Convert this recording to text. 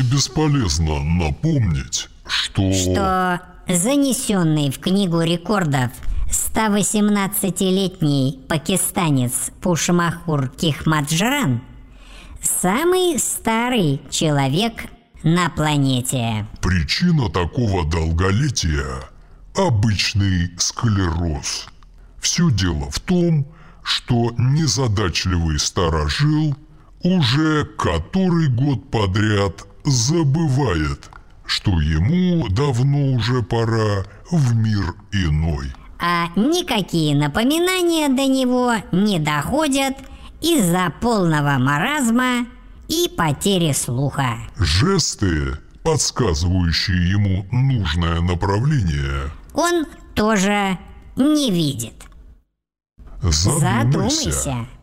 бесполезно напомнить, что занесенный в книгу рекордов 118-летний пакистанец Пушмахур Кихмаджран самый старый человек на планете. Причина такого долголетия – обычный склероз. Все дело в том, что незадачливый старожил уже который год подряд забывает, что ему давно уже пора в мир иной. А никакие напоминания до него не доходят из-за полного маразма и потери слуха. Жесты, подсказывающие ему нужное направление, он тоже не видит. Задумайся.